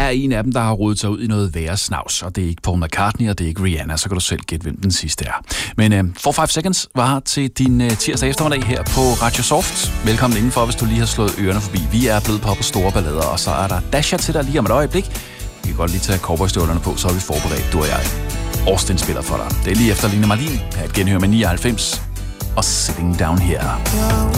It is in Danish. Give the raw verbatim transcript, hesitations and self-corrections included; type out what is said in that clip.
en af dem, der har rodet sig ud i noget værre snavs, og det er ikke Paul McCartney, og det er ikke Rihanna, så kan du selv gætte, hvem den sidste er. Men øh, four five Seconds var til din øh, tirsdag eftermiddag her på Radio Soft. Velkommen indenfor, hvis du lige har slået ørerne forbi. Vi er blevet på på store ballader, og så er der Dasher til dig lige om et øjeblik. Vi kan godt lige tage cowboystøvlerne på, så er vi forberedt, du og jeg. Austin spiller for dig. Det er lige efter Line Marlin. Her et genhør med nioghalvfems og Sitting Down Here.